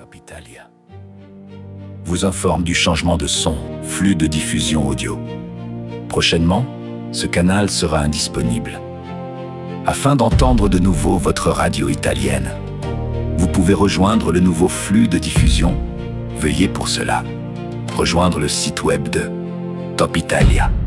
Top Italia vous informe du changement de son, flux de diffusion audio. Prochainement, ce canal sera indisponible. Afin d'entendre de nouveau votre radio italienne, vous pouvez rejoindre le nouveau flux de diffusion. Veuillez pour cela rejoindre le site web de Top Italia.